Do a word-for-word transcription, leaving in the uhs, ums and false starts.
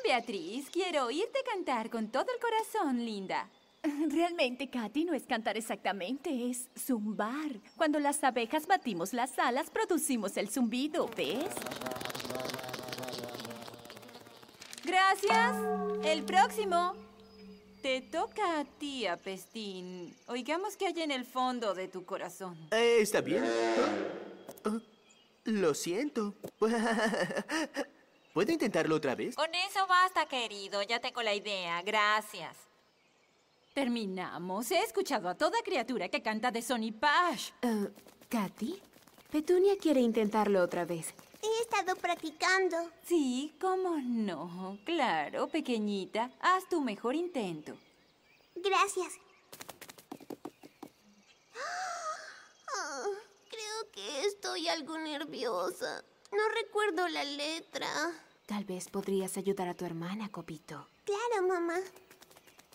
Beatriz. Quiero oírte cantar con todo el corazón, linda. Realmente, Katy, no es cantar exactamente, es zumbar. Cuando las abejas batimos las alas, producimos el zumbido, ¿ves? Gracias. El próximo. Te toca a ti, Apestín. Oigamos qué hay en el fondo de tu corazón. Eh, ¿Está bien? Oh, oh, lo siento. ¿Puedo intentarlo otra vez? Con eso basta, querido. Ya tengo la idea. Gracias. Terminamos. He escuchado a toda criatura que canta de Sonny Pash. Uh, ¿Katy? Petunia quiere intentarlo otra vez. He estado practicando. Sí, cómo no. Claro, pequeñita. Haz tu mejor intento. Gracias. Oh, creo que estoy algo nerviosa. No recuerdo la letra. Tal vez podrías ayudar a tu hermana, Copito. Claro, mamá.